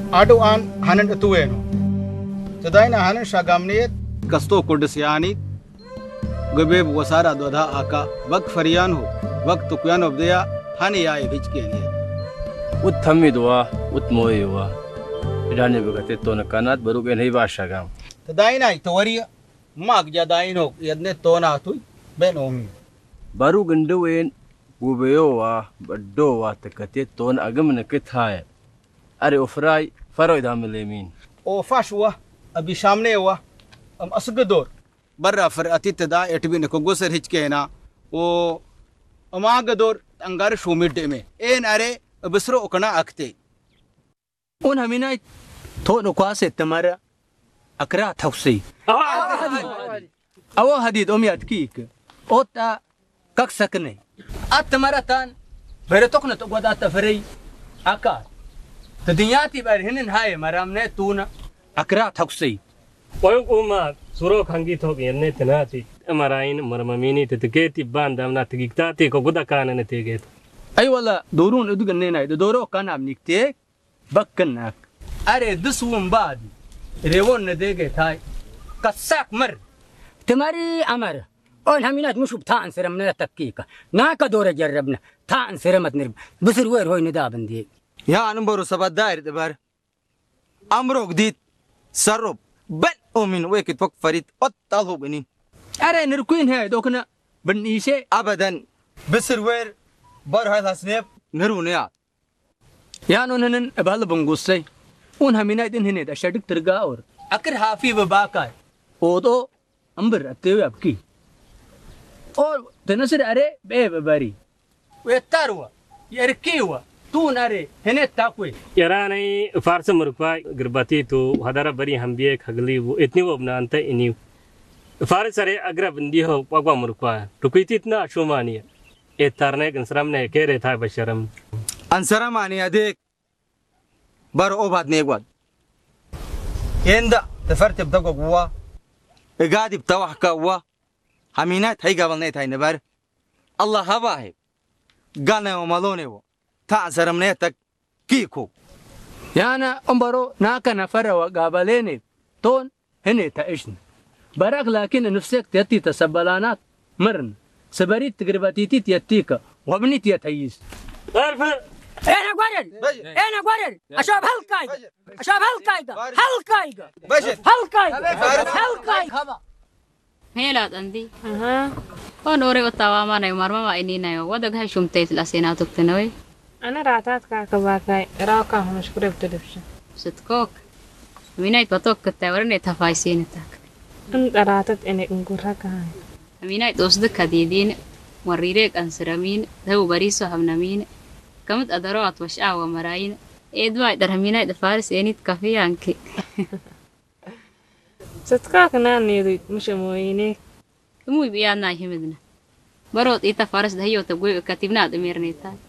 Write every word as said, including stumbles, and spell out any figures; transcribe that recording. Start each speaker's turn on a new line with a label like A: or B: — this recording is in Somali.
A: Ado an hanan atueno. Tadaina hanan shagamniyet kasto kurdisiyani gabeb wasara dodha aka waqt fariyan ho waqt kuyan obdeya hani ya evichkeniyet.
B: Uthamidwa utmoywa idane bagate tona kanat barugen hei bashagam.
A: Tadaina itawariya mag jadaino yadne tona atui ben omi.
B: Baru gendowen gubeyowa baddowa takate tona agamna kithaya. Are ofrai faroid hamlemin.
A: O fashwa abi shamne wa am asgador barra far atitda etbin ko gosar hichkena o amagador angar shumid me en are bisro okana akte
C: un hamina to kwase tamara akra tawsi awo hadid om yatkik ota kak sakne at maratan beretokna to godata faray aka tadiyati bar hinin haye maramne tuna akra tawsi
D: Poyok umat suro kangi thok yenne tenati amarain marmamini teteketi bandamna tigitati ko gudakana ne teget
C: ay wala dorun uduganena doro kana amnikte bakkanak are duswum bad rewon ne dege tay kasak mar
E: تماري أمر أول همينات مشوب تان سرمنا تكيكا ناكا دورة جربنا تان سرمت نرب بصير وير هوي ندابن دي
A: يا نمبر سبعة داير دبر أمرو جديد سرب بن أمين ويكت فك فريد أطلعه بنين
C: أرى نركين هاي دوكنا بنيشة
A: أبدا بصير وير بار هاي السنيب نرونيا
C: يا نونن أبهل بنقصي ون همينات إن هنيد أشدك ترجعور أكر هافي بباكاي أودو أمبر أتيو أبكي أو تنصر أرى بيه بباري ويتاروا يركيوا تون أرى هنيد تاكوي
D: yarani farsa murkwa girbati to hadara bari hambiye khagli bu itni wobna anta ini farsare agra bindi ho pagwa murkwa tukuitit na shumani e tarne gansram ne kere tha basharam
A: ansara mani adek bar obad negwad yenda tafart bdagwa gwa egadi btawah kawa haminat hay gabalne tay nabar allah habahe gana malone wo ta saramne tak kiko
C: يانا أمبرو ناكا نفر وقابليني تون هني تعيشن براك لكن نفسك تيتي تسبلانات مرن سبريت تقرباتيتي تيتيكا وابني تيتهيز
D: arfa
E: أنا قرر أنا قرر أشوف هالكايدة أشوف هالكايدة هالكايدة هالكايدة هالكايدة
F: هيلات عندي أها ونوري وتوا ما نيو مرمى ما إني نيو وده هاي شمتيت لسينا تكتنوي
G: أنا راتات كاكباكاي راكا مشكورة بتدفش
F: ستكوك مينايت بتوك كتاورني تفايسين تاك
G: أنت راتات إنك نقولها
F: مينايت أصدق كديدين وريريك أنسرامين ذو بريسو همنامين كمت أدروات وشعا ومراين إدواي در مينايت فارس إنيت كافية أنكي
G: ستكاك ناني مش موينيك
F: مو بيانا يهمدنا بروت إيتا فارس دهيو تبوي كاتبنا دميرني تاك